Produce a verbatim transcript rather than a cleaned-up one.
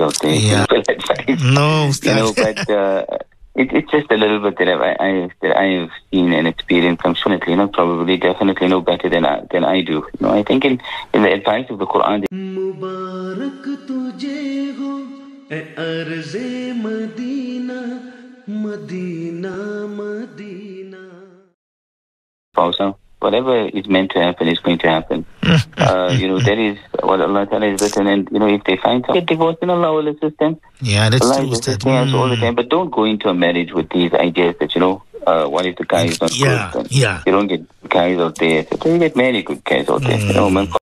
out there. Yeah. No, you know, but uh, it, it's just a little bit that I've, I, that I've seen and experienced. I'm sure, you know, probably, definitely know better than I, than I do. You know, I think in, in the advice of the Quran. Mubarak tujhe ho, arze Madina, Madina, Madina. Also, whatever is meant to happen is going to happen. uh, you know, that is what Allah Ta'ala has written. And, you know, if they find out, get divorced, then Allah will assist them. Yeah, that's Allah true. is assisting us all the time. But don't go into a marriage with these ideas that, you know, uh, what if the guy is not yeah, good? Then yeah. you don't get guys out there. So don't get married good guys out there. Mm. You know, man.